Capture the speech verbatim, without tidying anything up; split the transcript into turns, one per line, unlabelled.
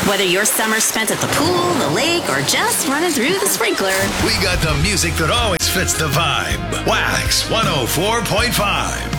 Whether your summer's spent at the pool, the lake, or just running through the sprinkler,
we got the music that always fits the vibe. Wax one oh four point five.